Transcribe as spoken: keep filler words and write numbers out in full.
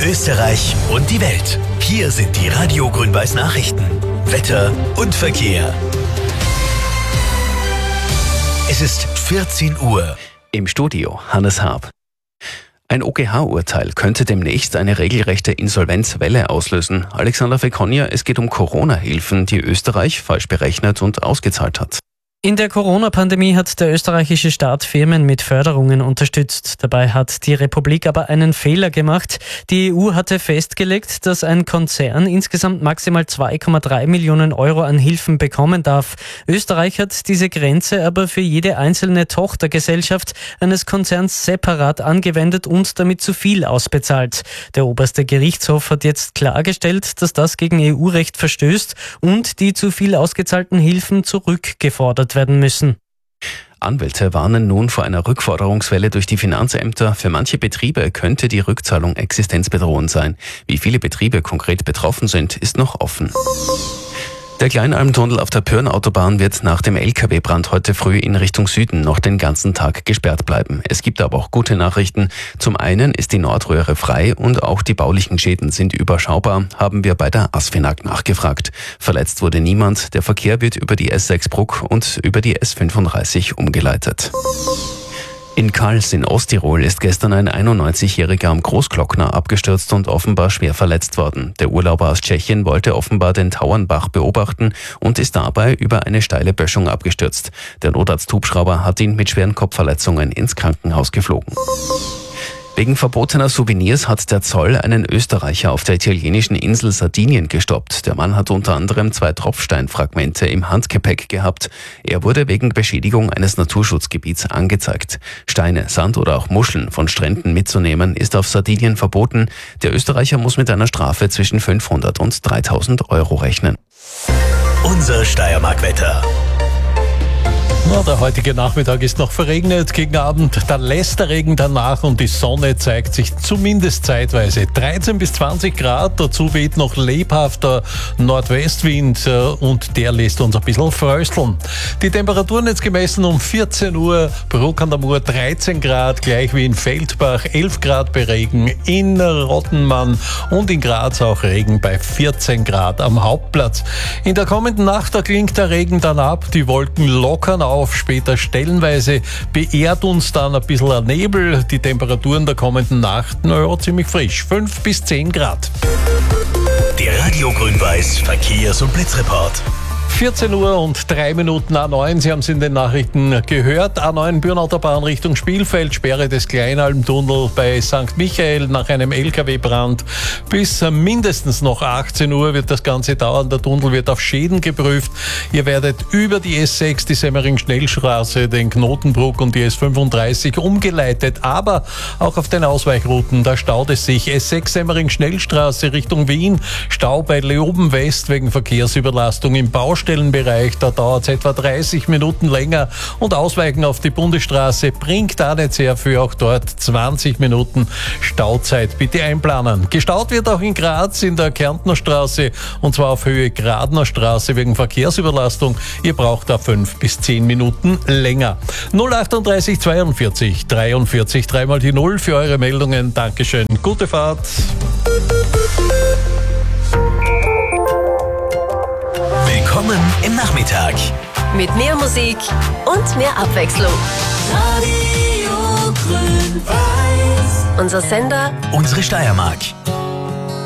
Österreich und die Welt. Hier sind die Radio Grün-Weiß Nachrichten. Wetter und Verkehr. Es ist vierzehn Uhr. Im Studio Hannes Harb. Ein O G H-Urteil könnte demnächst eine regelrechte Insolvenzwelle auslösen. Alexander Fekonja, es geht um Corona-Hilfen, die Österreich falsch berechnet und ausgezahlt hat. In der Corona-Pandemie hat der österreichische Staat Firmen mit Förderungen unterstützt. Dabei hat die Republik aber einen Fehler gemacht. Die E U hatte festgelegt, dass ein Konzern insgesamt maximal zwei Komma drei Millionen Euro an Hilfen bekommen darf. Österreich hat diese Grenze aber für jede einzelne Tochtergesellschaft eines Konzerns separat angewendet und damit zu viel ausbezahlt. Der oberste Gerichtshof hat jetzt klargestellt, dass das gegen E U-Recht verstößt und die zu viel ausgezahlten Hilfen zurückgefordert werden müssen. Anwälte warnen nun vor einer Rückforderungswelle durch die Finanzämter. Für manche Betriebe könnte die Rückzahlung existenzbedrohend sein. Wie viele Betriebe konkret betroffen sind, ist noch offen. Der Kleinalmtunnel auf der Pyhrn-Autobahn wird nach dem L K W-Brand heute früh in Richtung Süden noch den ganzen Tag gesperrt bleiben. Es gibt aber auch gute Nachrichten. Zum einen ist die Nordröhre frei und auch die baulichen Schäden sind überschaubar, haben wir bei der ASFINAG nachgefragt. Verletzt wurde niemand. Der Verkehr wird über die S sechs Bruck und über die S fünfunddreißig umgeleitet. In Kals in Osttirol ist gestern ein einundneunzigjähriger am Großglockner abgestürzt und offenbar schwer verletzt worden. Der Urlauber aus Tschechien wollte offenbar den Tauernbach beobachten und ist dabei über eine steile Böschung abgestürzt. Der Notarzt-Hubschrauber hat ihn mit schweren Kopfverletzungen ins Krankenhaus geflogen. Wegen verbotener Souvenirs hat der Zoll einen Österreicher auf der italienischen Insel Sardinien gestoppt. Der Mann hat unter anderem zwei Tropfsteinfragmente im Handgepäck gehabt. Er wurde wegen Beschädigung eines Naturschutzgebiets angezeigt. Steine, Sand oder auch Muscheln von Stränden mitzunehmen ist auf Sardinien verboten. Der Österreicher muss mit einer Strafe zwischen fünfhundert und dreitausend Euro rechnen. Unser Steiermark-Wetter. Na, der heutige Nachmittag ist noch verregnet, gegen Abend dann lässt der Regen danach und die Sonne zeigt sich zumindest zeitweise. dreizehn bis zwanzig Grad, dazu weht noch lebhafter Nordwestwind und der lässt uns ein bisschen frösteln. Die Temperaturen jetzt gemessen um vierzehn Uhr, Bruck an der Mur dreizehn Grad, gleich wie in Feldbach elf Grad bei Regen, in Rottenmann und in Graz auch Regen bei vierzehn Grad am Hauptplatz. In der kommenden Nacht, da klingt der Regen dann ab, die Wolken lockern auf. Auf, später stellenweise beehrt uns dann ein bisschen ein Nebel. Die Temperaturen der kommenden Nacht, naja, ziemlich frisch, fünf bis zehn Grad. Der Radio Grün-Weiß Verkehrs- und Blitzreport. vierzehn Uhr und drei Minuten A neun, Sie haben es in den Nachrichten gehört. A neun Pyhrn-Autobahn Richtung Spielfeld, Sperre des Kleinalmtunnel bei Sankt Michael nach einem L K W-Brand. Bis mindestens noch achtzehn Uhr wird das Ganze dauern. Der Tunnel wird auf Schäden geprüft. Ihr werdet über die S sechs, die Semmering-Schnellstraße, den Knotenbruck und die S fünfunddreißig umgeleitet. Aber auch auf den Ausweichrouten, da staut es sich. S sechs Semmering-Schnellstraße Richtung Wien, Stau bei Leoben West wegen Verkehrsüberlastung im Baustellenbereich. Da dauert es etwa dreißig Minuten länger und Ausweichen auf die Bundesstraße bringt da nicht sehr viel, auch dort zwanzig Minuten Stauzeit. Bitte einplanen. Gestaut wird auch in Graz in der Kärntner Straße und zwar auf Höhe Gradner Straße wegen Verkehrsüberlastung. Ihr braucht da fünf bis zehn Minuten länger. null achtunddreißig zweiundvierzig dreiundvierzig dreimal die Null für eure Meldungen. Dankeschön. Gute Fahrt. Willkommen im Nachmittag. Mit mehr Musik und mehr Abwechslung. Radio Grün-Weiß. Unser Sender, Unsere Steiermark.